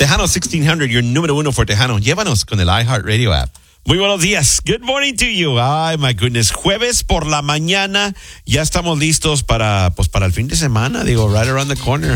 Tejano 1600, your número uno for Tejano. Llévanos con el iHeartRadio app. Muy buenos días. Good morning to you. Ay, my goodness. Jueves por la mañana. Ya estamos listos para el fin de semana. Digo, right around the corner.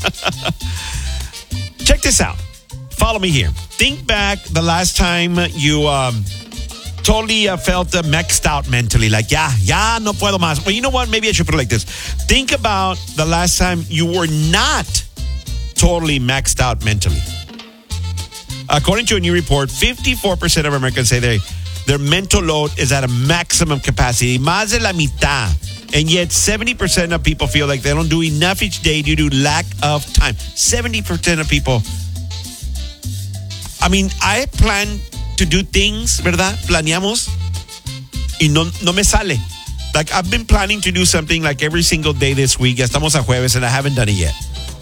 Check this out. Follow me here. Think back the last time you totally felt maxed out mentally. Like, ya no puedo más. Well, you know what? Maybe I should put it like this. Think about the last time you were not totally maxed out mentally. According to a new report, 54% of Americans say their mental load is at a maximum capacity. Más de la mitad. And yet 70% of people feel like they don't do enough each day due to lack of time. 70% of people. I mean, I plan to do things, ¿verdad? Planeamos y no me sale. Like, I've been planning to do something like every single day this week. Ya estamos a jueves and I haven't done it yet.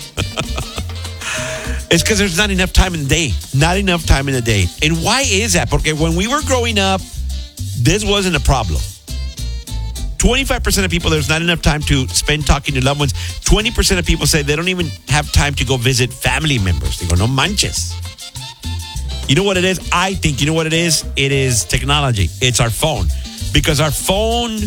It's because there's not enough time in the day. Not enough time in the day. And why is that? Porque when we were growing up, this wasn't a problem. 25% of people, there's not enough time to spend talking to loved ones. 20% of people say they don't even have time to go visit family members. They go, no manches. You know what it is? I think, you know what it is? It is technology. It's our phone. Because our phone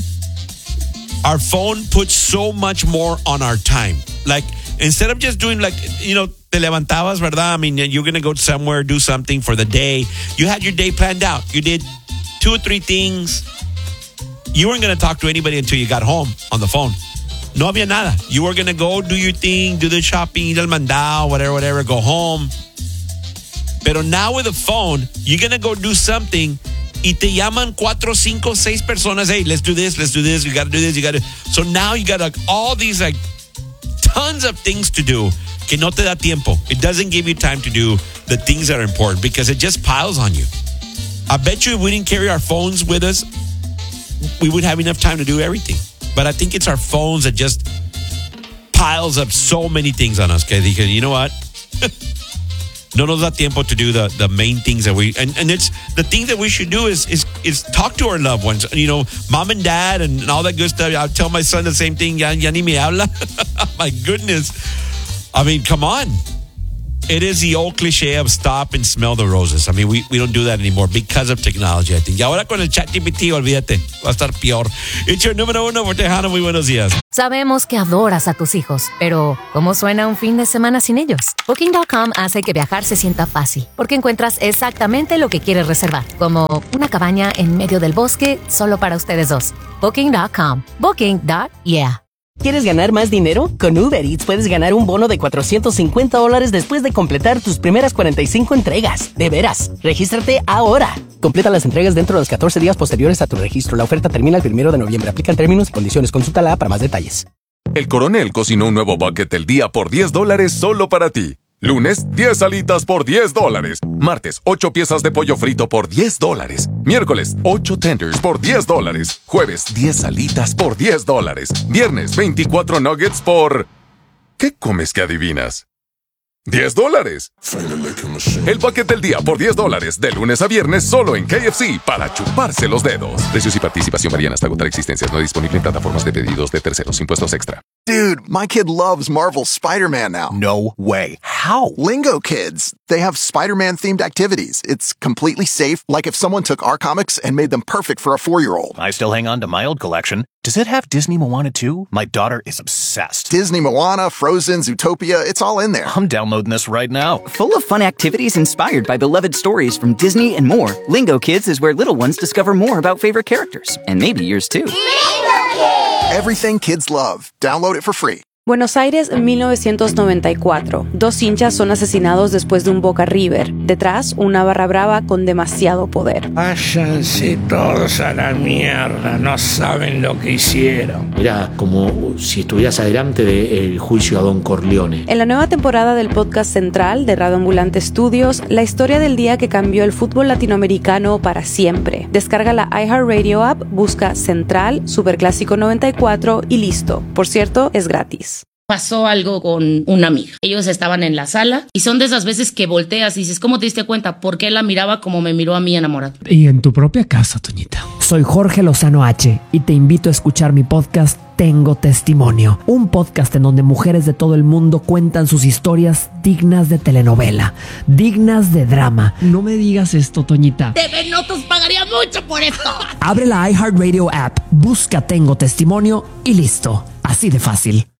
puts so much more on our time. Like, instead of just doing like, you know, te levantabas, ¿verdad? I mean, you're going to go somewhere, do something for the day. You had your day planned out. You did 2 or 3 things. You weren't going to talk to anybody until you got home on the phone. No había nada. You were going to go do your thing, do the shopping, ir al mandado, whatever, go home. Pero now with the phone, you're going to go do something y te llaman 4, 5, 6 personas. Hey, let's do this. You got to do this. So now you got like all these like tons of things to do que no te da tiempo. It doesn't give you time to do the things that are important because it just piles on you. I bet you if we didn't carry our phones with us, we would have enough time to do everything. But I think it's our phones that just piles up so many things on us. Okay, you know what? No nos da tiempo to do the main things that we and it's the thing that we should do is talk to our loved ones. You know, mom and dad and all that good stuff. I'll tell my son the same thing. Ya ni me habla. My goodness. I mean, come on. It is the old cliche of stop and smell the roses. I mean, we don't do that anymore because of technology, I think. Y ahora con el ChatGPT, olvídate. Va a estar peor. It's your número uno for Tejano. Muy buenos días. Sabemos que adoras a tus hijos, pero ¿cómo suena un fin de semana sin ellos? Booking.com hace que viajar se sienta fácil, porque encuentras exactamente lo que quieres reservar, como una cabaña en medio del bosque solo para ustedes dos. Booking.com. Booking.yeah. ¿Quieres ganar más dinero? Con Uber Eats puedes ganar un bono de $450 después de completar tus primeras 45 entregas. De veras, regístrate ahora. Completa las entregas dentro de los 14 días posteriores a tu registro. La oferta termina el 1 de noviembre. Aplican términos y condiciones. Consúltala para más detalles. El Coronel cocinó un nuevo bucket del día por $10 solo para ti. Lunes, 10 alitas por $10. Martes, 8 piezas de pollo frito por $10. Miércoles, 8 tenders por $10. Jueves, 10 alitas por $10. Viernes, 24 nuggets por... ¿Qué comes que adivinas? $10. El bucket del día por $10. De lunes a viernes solo en KFC para chuparse los dedos. Precios y participación varían hasta agotar existencias. No disponible en plataformas de pedidos de terceros. Impuestos extra. Dude, my kid loves Marvel's Spider-Man now. No way. How? Lingo Kids. They have Spider-Man themed activities. It's completely safe, like if someone took our comics and made them perfect for a 4-year-old. I still hang on to my old collection. Does it have Disney Moana too? My daughter is obsessed. Disney Moana, Frozen, Zootopia, it's all in there. I'm downloading this right now. Full of fun activities inspired by beloved stories from Disney and more, Lingo Kids is where little ones discover more about favorite characters. And maybe yours too. Lingo Kids! Everything kids love. Download it for free. Buenos Aires, 1994. 2 hinchas son asesinados después de un Boca River. Detrás, una barra brava con demasiado poder. Váyanse todos a la mierda, no saben lo que hicieron. Era como si estuvieras adelante del juicio a Don Corleone. En la nueva temporada del podcast Central de Radio Ambulante Studios, la historia del día que cambió el fútbol latinoamericano para siempre. Descarga la iHeartRadio app, busca Central, Superclásico 94 y listo. Por cierto, es gratis. Pasó algo con una amiga. Ellos estaban en la sala y son de esas veces que volteas y dices, ¿cómo te diste cuenta? ¿Por qué la miraba como me miró a mí enamorado? Y en tu propia casa, Toñita. Soy Jorge Lozano H y te invito a escuchar mi podcast Tengo Testimonio, un podcast en donde mujeres de todo el mundo cuentan sus historias dignas de telenovela, dignas de drama. No me digas esto, Toñita. TV Notos pagaría mucho por esto. Abre la iHeartRadio app, busca Tengo Testimonio y listo. Así de fácil.